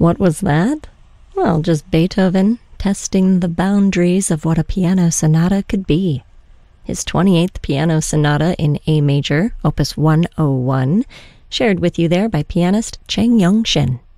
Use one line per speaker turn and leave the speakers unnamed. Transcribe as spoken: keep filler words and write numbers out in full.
What was that? Well, just Beethoven testing the boundaries of what a piano sonata could be. His twenty-eighth Piano Sonata in A major, opus one oh one, shared with you there by pianist Cheng Young Shin.